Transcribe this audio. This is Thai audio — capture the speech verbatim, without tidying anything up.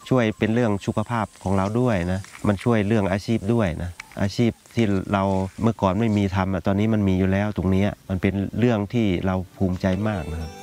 ช่วยเป็นเรื่องสุขภาพของเราด้วยนะมันช่วยเรื่องอาชีพด้วยนะอาชีพที่เราเมื่อก่อนไม่มีทำตอนนี้มันมีอยู่แล้วตรงนี้มันเป็นเรื่องที่เราภูมิใจมากนะครับ